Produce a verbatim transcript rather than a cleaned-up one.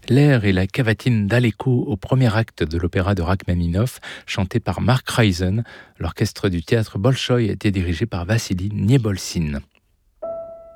L'air et la cavatine d'Aleko au premier acte de l'opéra de Rachmaninov, chanté par Mark Reisen. L'orchestre du théâtre Bolchoï a été dirigé par Vassili Niebolsine.